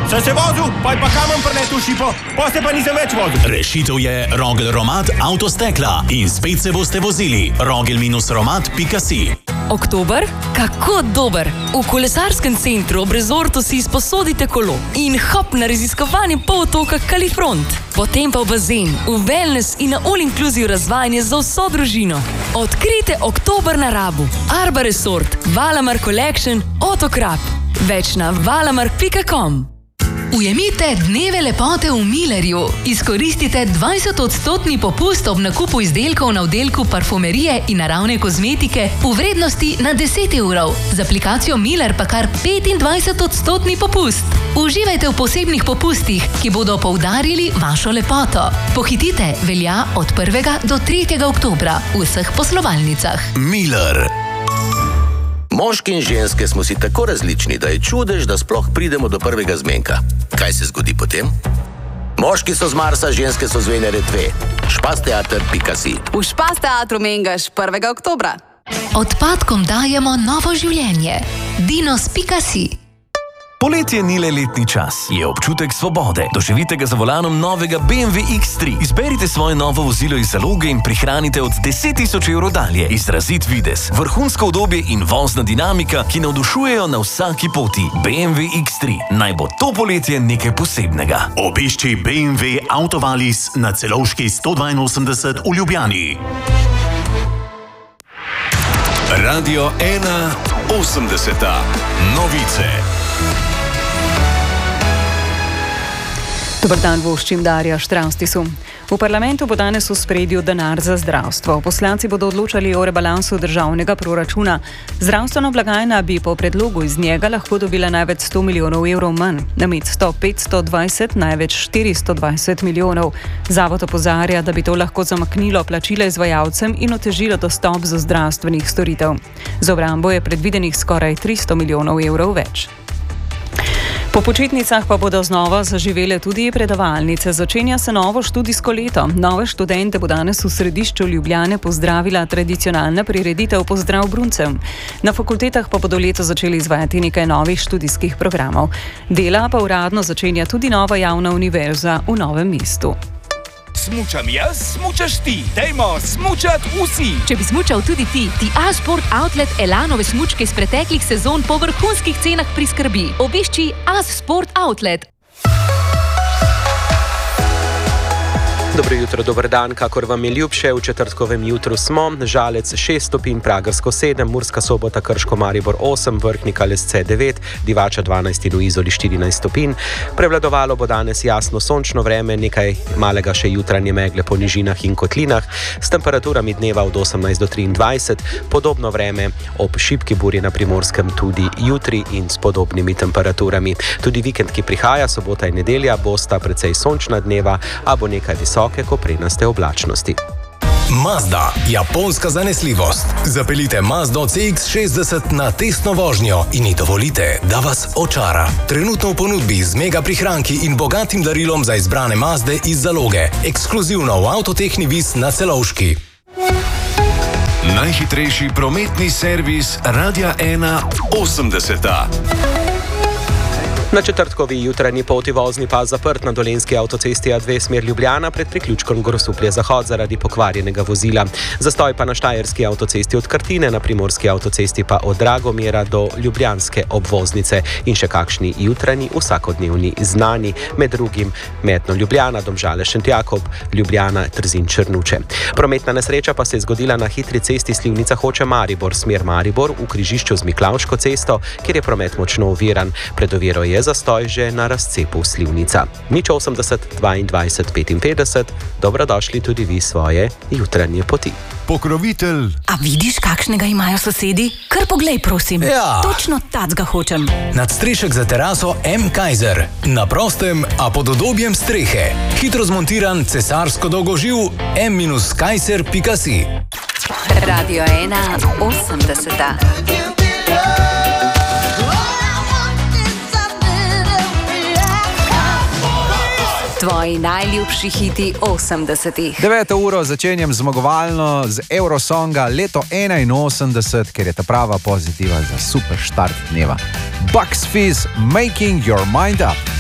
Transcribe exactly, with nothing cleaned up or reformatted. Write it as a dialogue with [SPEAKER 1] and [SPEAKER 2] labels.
[SPEAKER 1] Sem se vozil, pa je pa kamen preletel šipo, pa se pa nisem več vozil.
[SPEAKER 2] Rešitev je Rogel Romat Avtostekla in spet se boste vozili. rogel romat pika si.
[SPEAKER 3] Oktober? Kako dober! V kolesarskem centru ob rezortu si izposodite kolo in hop na raziskovanje polotoka Kalifront. Potem pa v bazen, v wellness in na all-inclusive razvajanje za vso družino. Odkrijte oktober na Rabu. Arba Resort, Valamar Collection, Otokrap. Več na valamar pika com.
[SPEAKER 4] Ujemite dneve lepote v Millerju. Izkoristite dvajset odstotni popust ob nakupu izdelkov na oddelku parfumerije in naravne kozmetike v vrednosti na deset evrov. Z aplikacijo Miller pa kar petindvajset odstotni popust. Uživajte v posebnih popustih, ki bodo poudarili vašo lepoto. Pohitite, velja od prvega do tretjega oktobra v vseh poslovalnicah.
[SPEAKER 2] Miller.
[SPEAKER 5] Moški in ženske smo si tako različni, da je čudež, da sploh pridemo do prvega zmenka. Kaj se zgodi potem? Moški so z Marsa, ženske so z Venere dve. špasteater pika si.
[SPEAKER 6] V Špasteatru mengaš prvega oktobra.
[SPEAKER 4] Odpadkom dajemo novo življenje. dinos pika si.
[SPEAKER 7] Poletje ni le letni čas, je občutek svobode. Doživite ga za volanom novega B M W X tri. Izberite svoje novo vozilo iz zaloge in prihranite od deset tisoč evrov dalje. Izrazit videz, vrhunsko udobje in vozna dinamika, ki navdušujejo na vsaki poti. B M W X tri. Naj bo to poletje nekaj posebnega.
[SPEAKER 2] Obišči B M W Autovalis na Celovški sto dvainosemdeset v Ljubljani. Radio ena osemdeseta. Novice.
[SPEAKER 8] Dobar dan, voščim Darja Štravstisu. V parlamentu bo danes v spredju denar za zdravstvo. Poslanci bodo odločali o rebalansu državnega proračuna. Zdravstvena blagajna bi po predlogu iz njega lahko dobila največ sto milijonov evrov manj. Namesto petsto dvajset največ štiristo dvajset milijonov. Zavod opozarja, da bi to lahko zamaknilo plačila izvajalcem in otežilo dostop do zdravstvenih storitev. Za obrambo je predvidenih skoraj tristo milijonov evrov več. Po počitnicah pa bodo znova zaživele tudi predavalnice. Začenja se novo študijsko leto. Nove študente bo danes v središču Ljubljane pozdravila tradicionalna prireditev Pozdrav bruncem. Na fakultetah pa bodo leto začeli izvajati nekaj novih študijskih programov. Dela pa uradno začenja tudi nova javna univerza v Novem mestu.
[SPEAKER 9] Smučam jaz, smučaš ti. Dajmo smučat vsi.
[SPEAKER 10] Če bi smučal tudi ti, ti A-Sport Outlet Elanove smučke iz preteklih sezon po vrhunskih cenah priskrbi. Obišči A-Sport Outlet.
[SPEAKER 11] Dobro jutro, dober dan, kakor vam je ljubše, v četrtkovem jutru smo, Žalec šest stopinj, Pragersko sedem, Murska Sobota, Krško, Maribor osem, Vrhnika, Lesce devet, Divača dvanajst in v Izoli štirinajst stopinj. Prevladovalo bo danes jasno sončno vreme, nekaj malega še jutranje megle po nižinah in kotlinah, s temperaturami dneva od osemnajst do triindvajset, podobno vreme ob šibki burji na Primorskem tudi jutri in s podobnimi temperaturami. Tudi vikend, ki prihaja, sobota in nedelja, bosta precej sončna dneva, a bo nekaj visoko koprenaste oblačnosti.
[SPEAKER 12] Mazda, japonska zanesljivost. Zapeljite Mazdo C X šestdeset na testno vožnjo in ji dovolite, da vas očara. Trenutno v ponudbi z mega prihranki in bogatim darilom za izbrane Mazde iz zaloge. Ekskluzivno v Avtotehni Vis na Celovški.
[SPEAKER 2] Najhitrejši prometni servis Radia ena osemdeseta.
[SPEAKER 11] Na četrtkovi jutranji poti vozni pas zaprt na Dolenjski avtocesti A dve smer Ljubljana pred priključkom Grosuplje-Zahod zaradi pokvarjenega vozila. Zastoj pa na Štajerski avtocesti od Krtine, na Primorski avtocesti pa od Dragomira do Ljubljanske obvoznice in še kakšni jutranji vsakodnevni znani, med drugim Metno Ljubljana, Domžale Šentjakob, Ljubljana, Trzin Črnuče. Prometna nesreča pa se je zgodila na hitri cesti Slivnica Hoče Maribor, smer Maribor v križišču z Miklavško cesto, kjer je promet močno oviran. Pred oviro je zastoj že na razcepu Slivnica. Nič osemdeset, dvaindvajset, petinpetdeset, dobrodošli tudi vi svoje jutranje poti.
[SPEAKER 13] Pokrovitelj.
[SPEAKER 14] A vidiš, kakšnega imajo sosedi? Kar poglej, prosim.
[SPEAKER 12] Ja.
[SPEAKER 14] Točno tacga hočem.
[SPEAKER 12] Nadstrešek za teraso M. Kaiser. Na prostem, a pod udobjem strehe. Hitro zmontiran cesarsko dolgoživ M Kaiser pika si.
[SPEAKER 15] Radio ena osemdeseta. Tvoji najljubši hiti osemdesetih.
[SPEAKER 13] Deveto uro začenjam zmagovalno z Eurosonga leto enainosemdeset, ker je ta prava pozitiva za super štart dneva. Bucks Fizz, Making Your Mind Up.